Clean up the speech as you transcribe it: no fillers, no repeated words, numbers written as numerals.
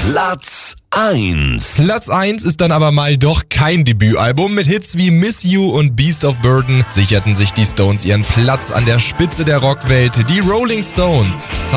Platz 1. Platz 1 ist dann aber mal doch kein Debütalbum. Mit Hits wie Miss You und Beast of Burden sicherten sich die Stones ihren Platz an der Spitze der Rockwelt. Die Rolling Stones.